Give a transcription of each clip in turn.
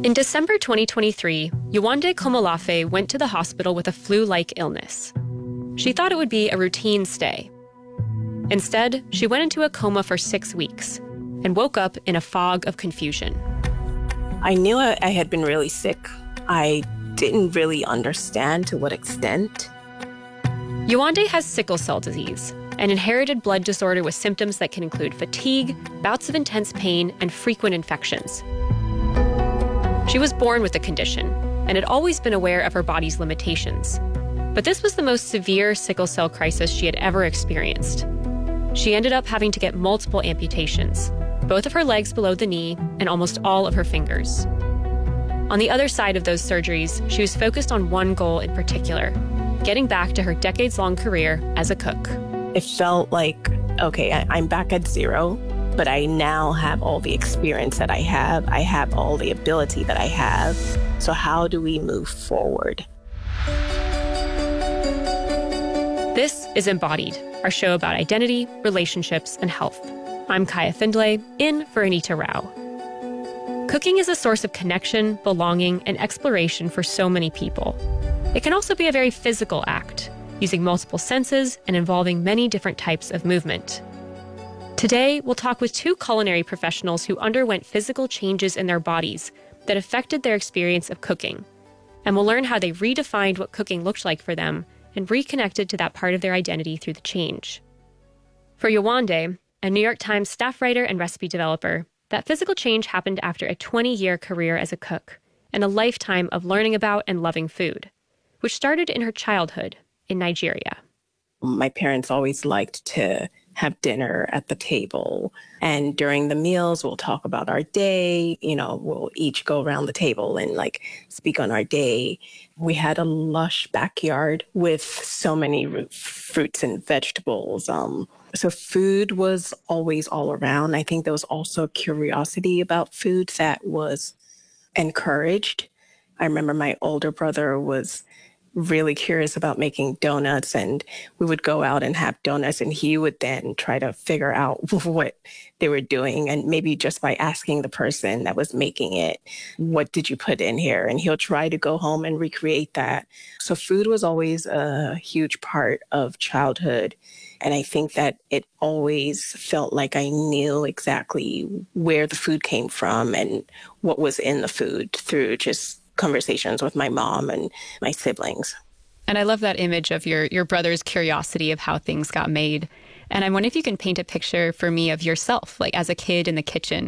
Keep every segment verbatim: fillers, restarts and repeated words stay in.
In December twenty twenty-three, Yewande Komolafe went to the hospital with a flu-like illness. She thought it would be a routine stay. Instead, she went into a coma for six weeks and woke up in a fog of confusion. I knew I, I had been really sick. I didn't really understand to what extent. Yewande has sickle cell disease, an inherited blood disorder with symptoms that can include fatigue, bouts of intense pain, and frequent infections. She was born with the condition and had always been aware of her body's limitations. But this was the most severe sickle cell crisis she had ever experienced. She ended up having to get multiple amputations, both of her legs below the knee and almost all of her fingers. On the other side of those surgeries, she was focused on one goal in particular, getting back to her decades-long career as a cook. It felt like, okay, I, I'm back at zero, but I now have all the experience that I have. I have all the ability that I have. So how do we move forward? This is Embodied, our show about identity, relationships, and health. I'm Kaya Findlay, in for Anita Rao. Cooking is a source of connection, belonging, and exploration for so many people. It can also be a very physical act, using multiple senses and involving many different types of movement. Today, we'll talk with two culinary professionals who underwent physical changes in their bodies that affected their experience of cooking. And we'll learn how they redefined what cooking looked like for them and reconnected to that part of their identity through the change. For Yewande, a New York Times staff writer and recipe developer, that physical change happened after a twenty-year career as a cook and a lifetime of learning about and loving food, which started in her childhood in Nigeria. My parents always liked to have dinner at the table. And during the meals, we'll talk about our day. You know, we'll each go around the table and like speak on our day. We had a lush backyard with so many r- fruits and vegetables. Um, so food was always all around. I think there was also curiosity about food that was encouraged. I remember my older brother was really curious about making donuts, and we would go out and have donuts, and he would then try to figure out what they were doing. And maybe just by asking the person that was making it, what did you put in here? And he'll try to go home and recreate that. So food was always a huge part of childhood. And I think that it always felt like I knew exactly where the food came from and what was in the food through just conversations with my mom and my siblings. And I love that image of your your brother's curiosity of how things got made. And I wonder if you can paint a picture for me of yourself, like as a kid in the kitchen.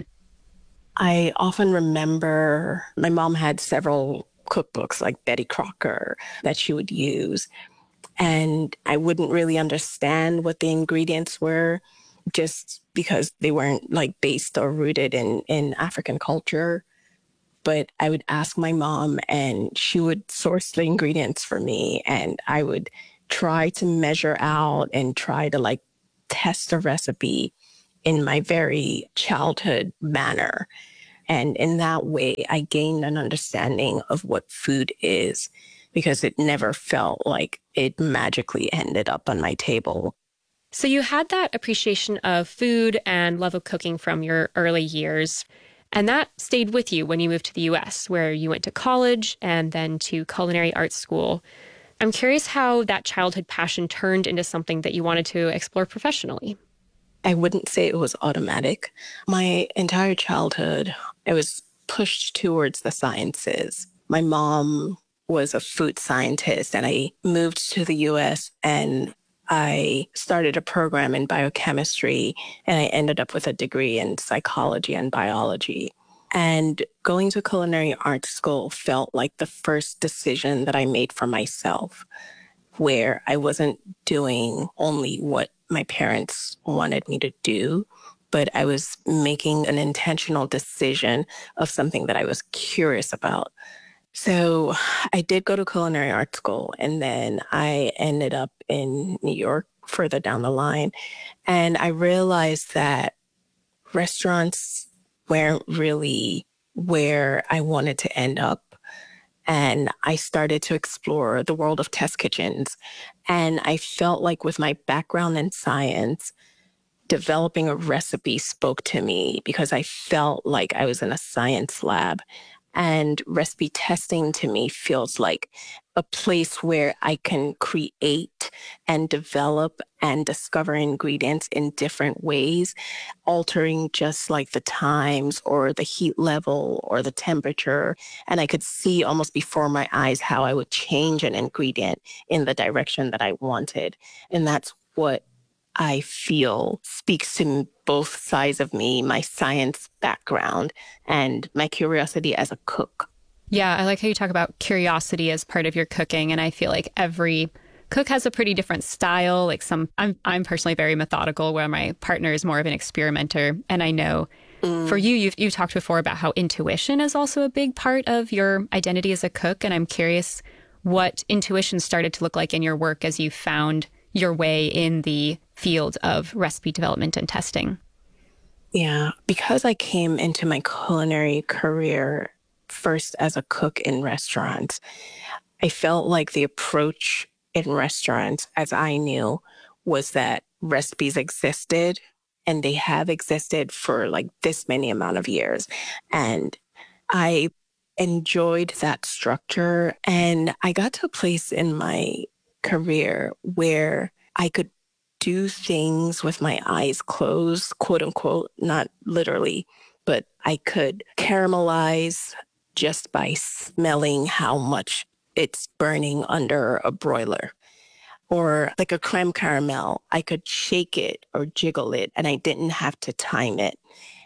I often remember my mom had several cookbooks like Betty Crocker that she would use. And I wouldn't really understand what the ingredients were just because they weren't like based or rooted in, in African culture. But I would ask my mom and she would source the ingredients for me. And I would try to measure out and try to like test a recipe in my very childhood manner. And in that way, I gained an understanding of what food is because it never felt like it magically ended up on my table. So you had that appreciation of food and love of cooking from your early years. And that stayed with you when you moved to the U S, where you went to college and then to culinary arts school. I'm curious how that childhood passion turned into something that you wanted to explore professionally. I wouldn't say it was automatic. My entire childhood, I was pushed towards the sciences. My mom was a food scientist, and I moved to the U S and I started a program in biochemistry, and I ended up with a degree in psychology and biology. And going to culinary arts school felt like the first decision that I made for myself, where I wasn't doing only what my parents wanted me to do, but I was making an intentional decision of something that I was curious about. So I did go to culinary arts school, and then I ended up in New York further down the line. And I realized that restaurants weren't really where I wanted to end up. And I started to explore the world of test kitchens. And I felt like with my background in science, developing a recipe spoke to me because I felt like I was in a science lab. And recipe testing to me feels like a place where I can create and develop and discover ingredients in different ways, altering just like the times or the heat level or the temperature. And I could see almost before my eyes how I would change an ingredient in the direction that I wanted. And that's what I feel speaks to both sides of me, my science background and my curiosity as a cook. Yeah, I like how you talk about curiosity as part of your cooking. And I feel like every cook has a pretty different style. Like some, I'm, I'm personally very methodical, where my partner is more of an experimenter. And I know mm. for you, you've, you talked before about how intuition is also a big part of your identity as a cook. And I'm curious what intuition started to look like in your work as you found your way in the field of recipe development and testing. Yeah, because I came into my culinary career first as a cook in restaurants, I felt like the approach in restaurants, as I knew, was that recipes existed and they have existed for like this many amount of years. And I enjoyed that structure. And I got to a place in my career where I could do things with my eyes closed, quote unquote, not literally, but I could caramelize just by smelling how much it's burning under a broiler. Or like a creme caramel, I could shake it or jiggle it and I didn't have to time it.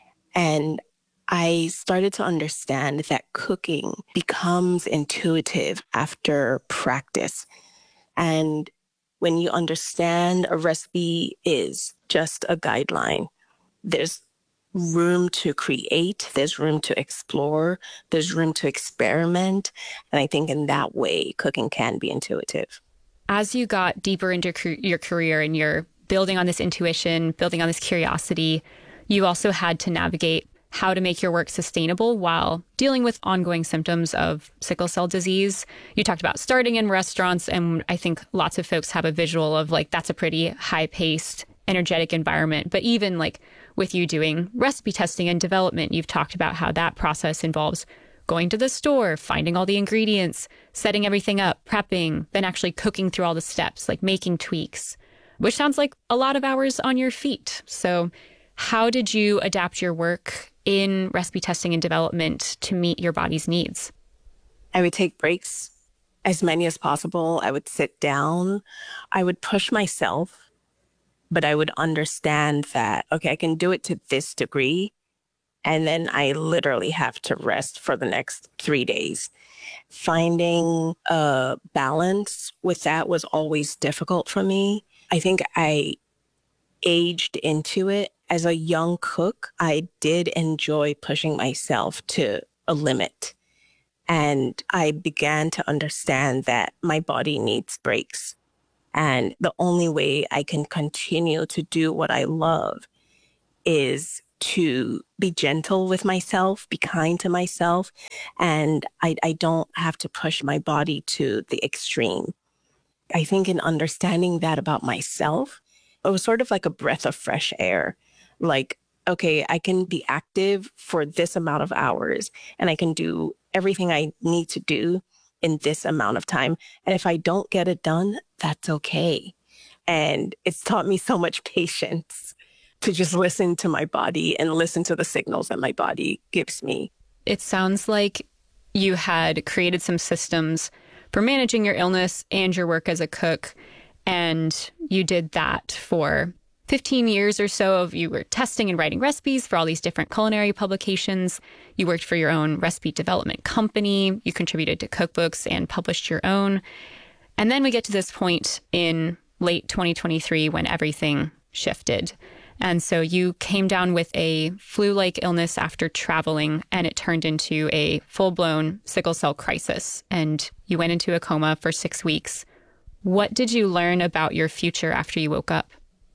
And I started to understand that cooking becomes intuitive after practice. And when you understand a recipe is just a guideline, there's room to create, there's room to explore, there's room to experiment. And I think in that way, cooking can be intuitive. As you got deeper into your career and you're building on this intuition, building on this curiosity, you also had to navigate how to make your work sustainable while dealing with ongoing symptoms of sickle cell disease. You talked about starting in restaurants, and I think lots of folks have a visual of like, that's a pretty high-paced, energetic environment. But even like with you doing recipe testing and development, you've talked about how that process involves going to the store, finding all the ingredients, setting everything up, prepping, then actually cooking through all the steps, like making tweaks, which sounds like a lot of hours on your feet. So how did you adapt your work in recipe testing and development to meet your body's needs? I would take breaks as many as possible. I would sit down. I would push myself, but I would understand that, okay, I can do it to this degree. And then I literally have to rest for the next three days. Finding a balance with that was always difficult for me. I think I aged into it. As a young cook, I did enjoy pushing myself to a limit. And I began to understand that my body needs breaks. And the only way I can continue to do what I love is to be gentle with myself, be kind to myself. And I, I don't have to push my body to the extreme. I think in understanding that about myself, it was sort of like a breath of fresh air. Like, okay, I can be active for this amount of hours and I can do everything I need to do in this amount of time. And if I don't get it done, that's okay. And it's taught me so much patience to just listen to my body and listen to the signals that my body gives me. It sounds like you had created some systems for managing your illness and your work as a cook. And you did that for fifteen years or so. Of you were testing and writing recipes for all these different culinary publications. You worked for your own recipe development company. You contributed to cookbooks and published your own. And then we get to this point in late twenty twenty-three when everything shifted. And so you came down with a flu-like illness after traveling, and it turned into a full-blown sickle cell crisis. And you went into a coma for six weeks. What did you learn about your future after you woke up?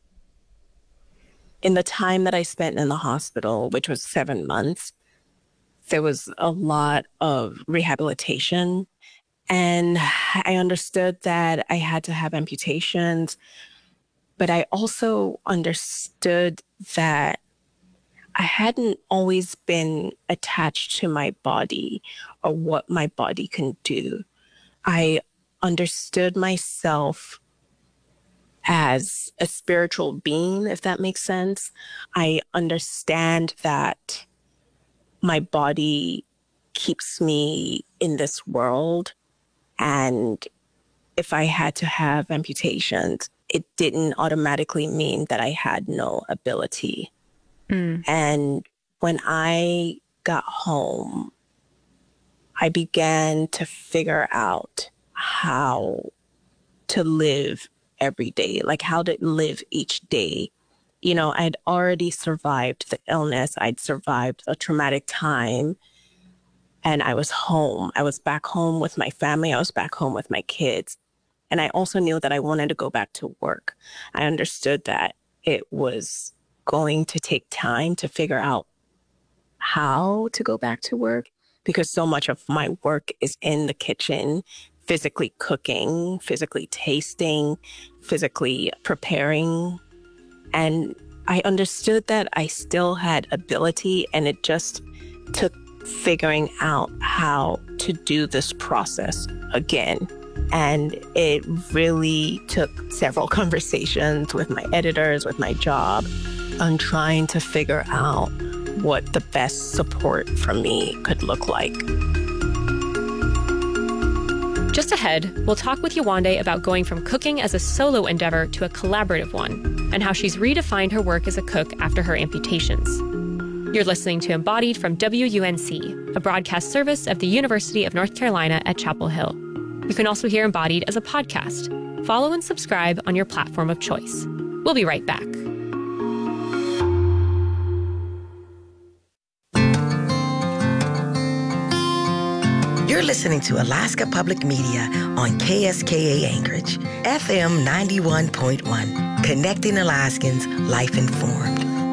In the time that I spent in the hospital, which was seven months, there was a lot of rehabilitation. And I understood that I had to have amputations. But I also understood that I hadn't always been attached to my body or what my body can do. I understood myself as a spiritual being, if that makes sense. I understand that my body keeps me in this world. And if I had to have amputations, it didn't automatically mean that I had no ability. Mm. And when I got home, I began to figure out how to live every day, like how to live each day. You know, I'd already survived the illness. I'd survived a traumatic time. And I was home. I was back home with my family. I was back home with my kids. And I also knew that I wanted to go back to work. I understood that it was going to take time to figure out how to go back to work, because so much of my work is in the kitchen, physically cooking, physically tasting, physically preparing. And I understood that I still had ability, and it just took figuring out how to do this process again. And it really took several conversations with my editors, with my job, on trying to figure out what the best support for me could look like. Just ahead, we'll talk with Yewande about going from cooking as a solo endeavor to a collaborative one, and how she's redefined her work as a cook after her amputations. You're listening to Embodied from W U N C, a broadcast service of the University of North Carolina at Chapel Hill. You can also hear Embodied as a podcast. Follow and subscribe on your platform of choice. We'll be right back. You're listening to Alaska Public Media on K S K A Anchorage, F M ninety-one point one, connecting Alaskans, life informed.